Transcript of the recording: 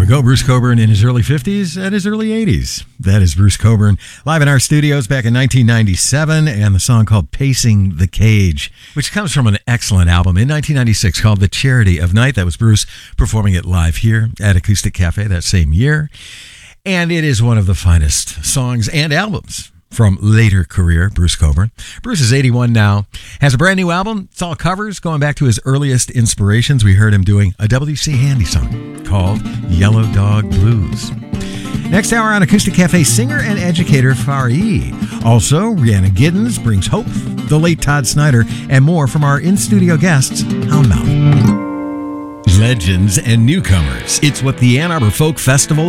go. Bruce Cockburn in his early 50s and his early 80s. That is Bruce Cockburn live in our studios back in 1997, and the song called Pacing the Cage, which comes from an excellent album in 1996 called The Charity of Night. That was Bruce performing it live here at Acoustic Cafe that same year. And it is one of the finest songs and albums from later career, Bruce Cockburn. Bruce is 81 now, has a brand new album. It's all covers going back to his earliest inspirations. We heard him doing a W.C. Handy song called Yellow Dog Blues. Next hour on Acoustic Cafe, singer and educator Fari. Also, Rhiannon Giddens brings Hope, the late Todd Snyder, and more from our in-studio guests, Houndmouth. Legends and newcomers. It's what the Ann Arbor Folk Festival